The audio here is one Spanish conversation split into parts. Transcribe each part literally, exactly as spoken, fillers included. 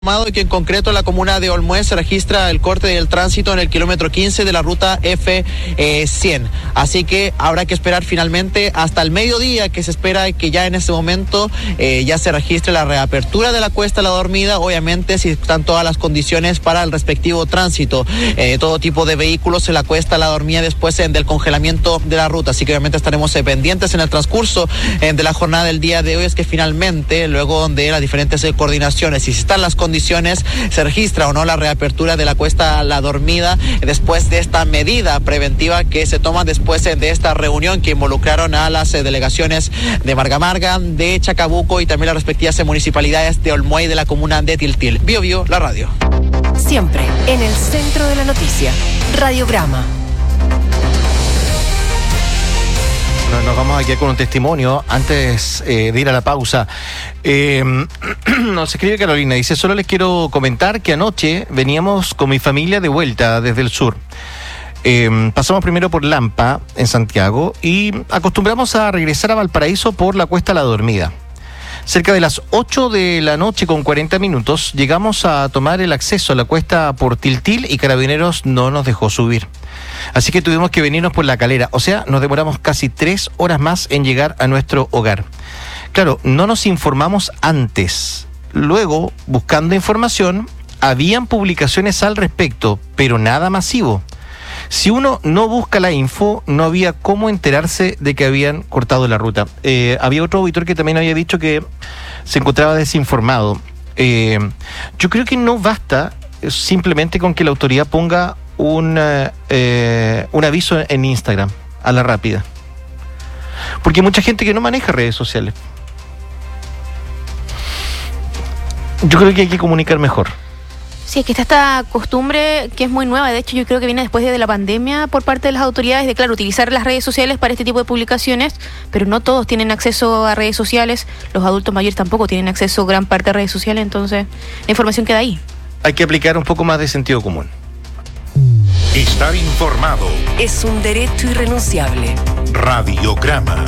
Y que en concreto en la comuna de Olmué se registra el corte del tránsito en el kilómetro quince de la ruta F cien. Así que habrá que esperar finalmente hasta el mediodía, que se espera que ya en este momento eh, ya se registre la reapertura de la Cuesta La Dormida, obviamente si están todas las condiciones para el respectivo tránsito, eh, todo tipo de vehículos en la Cuesta La Dormida después eh, del congelamiento de la ruta. Así que obviamente estaremos eh, pendientes en el transcurso eh, de la jornada del día de hoy, es que finalmente, luego de las diferentes eh, coordinaciones, si están las condiciones condiciones, se registra o no la reapertura de la Cuesta La Dormida después de esta medida preventiva que se toma después de esta reunión que involucraron a las delegaciones de Marga Marga, de Chacabuco y también las respectivas municipalidades de Olmué y de la comuna de Tiltil. Bio Bio, la radio. Siempre en el centro de la noticia. Radiograma. Nos vamos a quedar con un testimonio antes eh, de ir a la pausa. Eh, nos escribe Carolina, dice: solo les quiero comentar que anoche veníamos con mi familia de vuelta desde el sur. Eh, pasamos primero por Lampa, en Santiago, y acostumbramos a regresar a Valparaíso por la Cuesta La Dormida. Cerca de las ocho de la noche con cuarenta minutos llegamos a tomar el acceso a la cuesta por Tiltil y Carabineros no nos dejó subir. Así que tuvimos que venirnos por La Calera, o sea, nos demoramos casi tres horas más en llegar a nuestro hogar. Claro, no nos informamos antes. Luego, buscando información, habían publicaciones al respecto, pero nada masivo. Si uno no busca la info, no había cómo enterarse de que habían cortado la ruta. Eh, había otro auditor que también había dicho que se encontraba desinformado. Eh, yo creo que no basta simplemente con que la autoridad ponga un, eh, un aviso en Instagram a la rápida. Porque hay mucha gente que no maneja redes sociales. Yo creo que hay que comunicar mejor. Sí, es que está esta costumbre que es muy nueva, de hecho yo creo que viene después de la pandemia por parte de las autoridades de, claro, utilizar las redes sociales para este tipo de publicaciones, pero no todos tienen acceso a redes sociales, los adultos mayores tampoco tienen acceso a gran parte de redes sociales, entonces la información queda ahí. Hay que aplicar un poco más de sentido común. Estar informado es un derecho irrenunciable. Radiograma.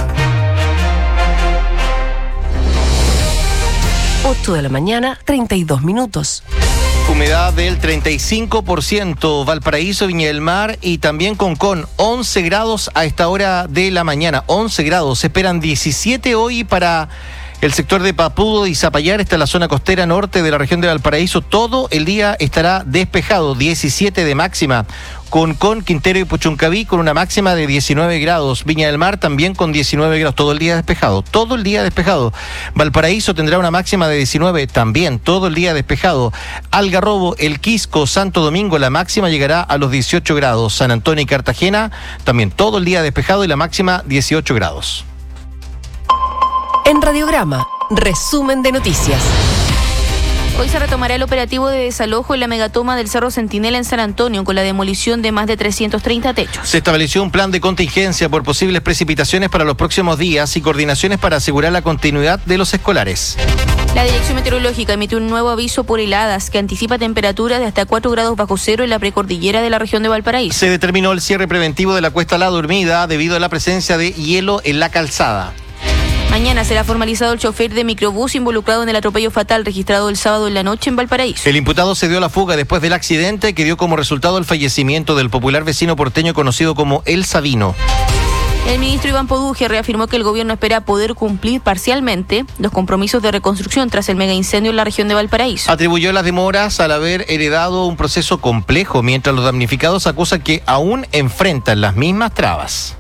ocho de la mañana, treinta y dos minutos. Humedad del treinta y cinco por ciento, Valparaíso, Viña del Mar y también Concón, once grados a esta hora de la mañana, once grados, se esperan diecisiete hoy para el sector de Papudo y Zapallar, está la zona costera norte de la región de Valparaíso, todo el día estará despejado, diecisiete de máxima. Concón, Quintero y Puchuncaví con una máxima de diecinueve grados. Viña del Mar también con diecinueve grados, todo el día despejado, todo el día despejado. Valparaíso tendrá una máxima de diecinueve, también todo el día despejado. Algarrobo, El Quisco, Santo Domingo, la máxima llegará a los dieciocho grados. San Antonio y Cartagena también todo el día despejado y la máxima dieciocho grados. En Radiograma, resumen de noticias. Hoy se retomará el operativo de desalojo en la megatoma del Cerro Centinela en San Antonio, con la demolición de más de trescientos treinta techos. Se estableció un plan de contingencia por posibles precipitaciones para los próximos días y coordinaciones para asegurar la continuidad de los escolares. La Dirección Meteorológica emitió un nuevo aviso por heladas que anticipa temperaturas de hasta cuatro grados bajo cero en la precordillera de la región de Valparaíso. Se determinó el cierre preventivo de la Cuesta La Dormida debido a la presencia de hielo en la calzada. Mañana será formalizado el chofer de microbús involucrado en el atropello fatal registrado el sábado en la noche en Valparaíso. El imputado se dio a la fuga después del accidente que dio como resultado el fallecimiento del popular vecino porteño conocido como El Sabino. El ministro Iván Poduje reafirmó que el gobierno espera poder cumplir parcialmente los compromisos de reconstrucción tras el megaincendio en la región de Valparaíso. Atribuyó las demoras al haber heredado un proceso complejo, mientras los damnificados acusan que aún enfrentan las mismas trabas.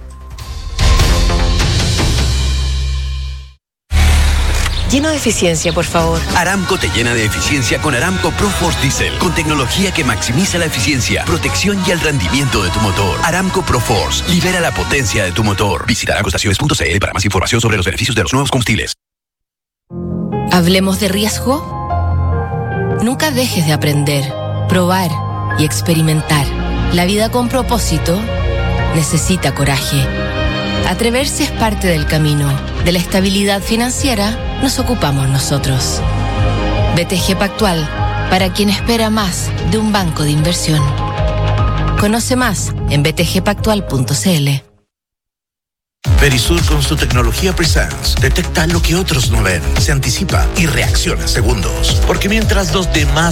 Lleno de eficiencia, por favor. Aramco te llena de eficiencia con Aramco ProForce Diesel, con tecnología que maximiza la eficiencia, protección y el rendimiento de tu motor. Aramco ProForce, libera la potencia de tu motor. Visita aramco estaciones punto c l para más información sobre los beneficios de los nuevos combustibles. Hablemos de riesgo. Nunca dejes de aprender, probar y experimentar. La vida con propósito necesita coraje. Atreverse es parte del camino. De la estabilidad financiera nos ocupamos nosotros. B T G Pactual, para quien espera más de un banco de inversión. Conoce más en b t g pactual punto c l. Verisur, con su tecnología Presence, detecta lo que otros no ven, se anticipa y reacciona en segundos. Porque mientras los demás